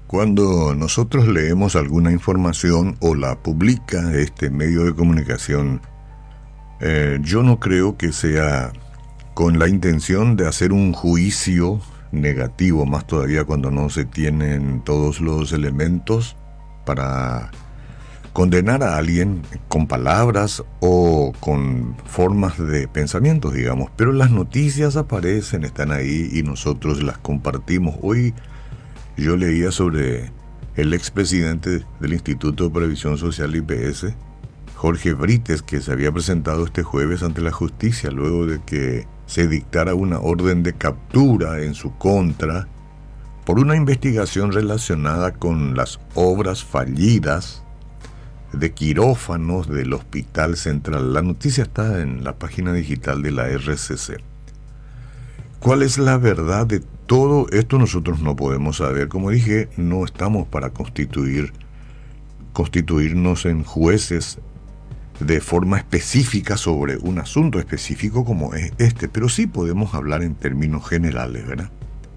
Cuando nosotros leemos alguna información o la publica este medio de comunicación, yo no creo que sea con la intención de hacer un juicio negativo, más todavía cuando no se tienen todos los elementos para condenar a alguien con palabras o con formas de pensamientos, digamos. Pero las noticias aparecen, están ahí y nosotros las compartimos. Hoy yo leía sobre el expresidente del Instituto de Previsión Social IPS, Jorge Brites, que se había presentado este jueves ante la justicia luego de que se dictara una orden de captura en su contra por una investigación relacionada con las obras fallidas de quirófanos del Hospital Central. La noticia está en la página digital de la RCC. ¿Cuál es la verdad de todo esto? Nosotros no podemos saber. Como dije, no estamos para constituirnos en jueces de forma específica sobre un asunto específico como es este, pero sí podemos hablar en términos generales, ¿verdad?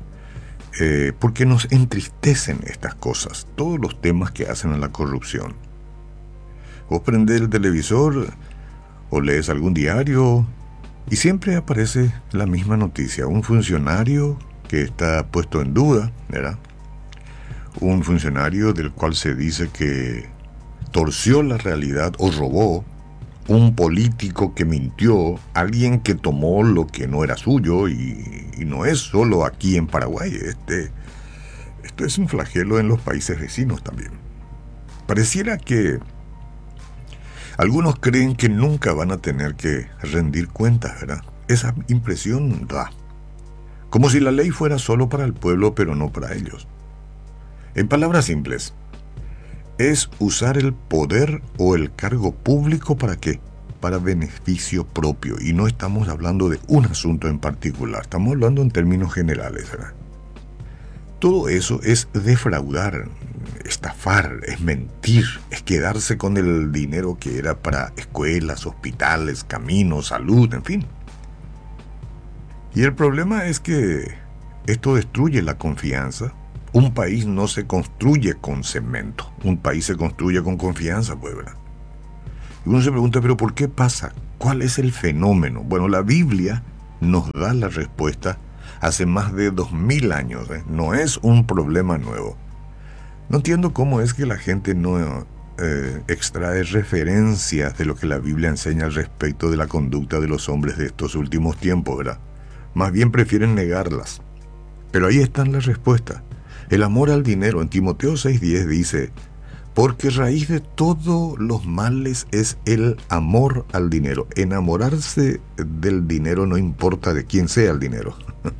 Porque nos entristecen estas cosas, todos los temas que hacen a la corrupción. Vos prendés el televisor o lees algún diario y siempre aparece la misma noticia: un funcionario que está puesto en duda, ¿verdad? Un funcionario del cual se dice que torció la realidad o robó, un político que mintió, alguien que tomó lo que no era suyo, y no es solo aquí en Paraguay. Esto es un flagelo en los países vecinos también. Pareciera que algunos creen que nunca van a tener que rendir cuentas, ¿verdad? Esa impresión da. Como si la ley fuera solo para el pueblo, pero no para ellos. En palabras simples, es usar el poder o el cargo público ¿para qué? Para beneficio propio. Y no estamos hablando de un asunto en particular, estamos hablando en términos generales, ¿verdad? Todo eso es defraudar, estafar, es mentir, es quedarse con el dinero que era para escuelas, hospitales, caminos, salud, en fin. Y el problema es que esto destruye la confianza. Un país no se construye con cemento, un país se construye con confianza, pues, ¿verdad? Y uno se pregunta, ¿pero por qué pasa? ¿Cuál es el fenómeno? Bueno, la Biblia nos da la respuesta hace más de 2000 años, ¿eh? No es un problema nuevo. No entiendo cómo es que la gente no extrae referencias de lo que la Biblia enseña al respecto de la conducta de los hombres de estos últimos tiempos, ¿verdad? Más bien prefieren negarlas. Pero ahí están las respuestas. El amor al dinero. En Timoteo 6:10 dice: porque raíz de todos los males es el amor al dinero. Enamorarse del dinero no importa de quién sea el dinero.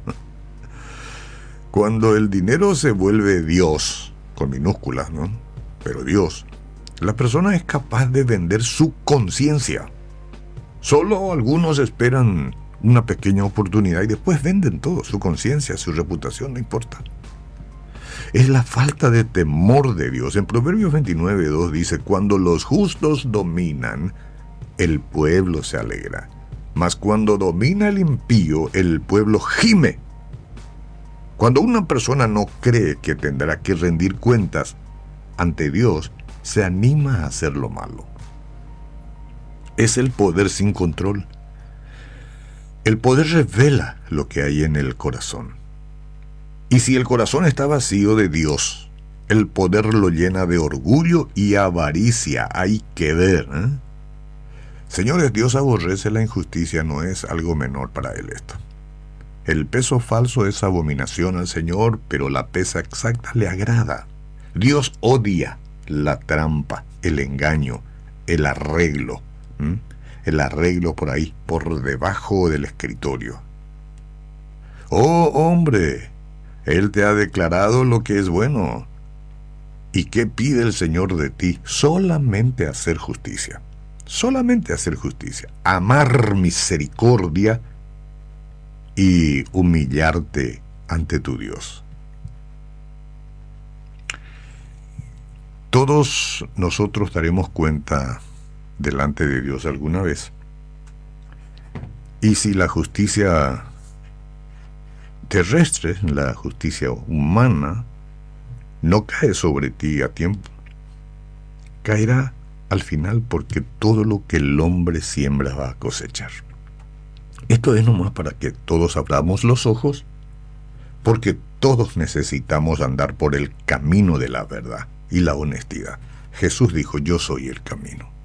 Cuando el dinero se vuelve Dios, con minúsculas, ¿no? Pero Dios, la persona es capaz de vender su conciencia. Solo algunos esperan una pequeña oportunidad y después venden todo, su conciencia, su reputación, no importa. Es la falta de temor de Dios. En Proverbios 29:2 dice: cuando los justos dominan, el pueblo se alegra. Mas cuando domina el impío, el pueblo gime. Cuando una persona no cree que tendrá que rendir cuentas ante Dios, se anima a hacer lo malo. Es el poder sin control. El poder revela lo que hay en el corazón. Y si el corazón está vacío de Dios, el poder lo llena de orgullo y avaricia. Hay que ver, ¿eh? Señores, Dios aborrece la injusticia, no es algo menor para Él esto. El peso falso es abominación al Señor, pero la pesa exacta le agrada. Dios odia la trampa, el engaño, el arreglo. El arreglo por ahí, por debajo del escritorio. Oh, hombre, Él te ha declarado lo que es bueno. ¿Y qué pide el Señor de ti? Solamente hacer justicia. Solamente hacer justicia. Amar misericordia y humillarte ante tu Dios. Todos nosotros daremos cuenta delante de Dios alguna vez. Y si la justicia terrestre, la justicia humana, no cae sobre ti a tiempo. Caerá al final, porque todo lo que el hombre siembra va a cosechar. Esto es nomás para que todos abramos los ojos, porque todos necesitamos andar por el camino de la verdad y la honestidad. Jesús dijo: yo soy el camino.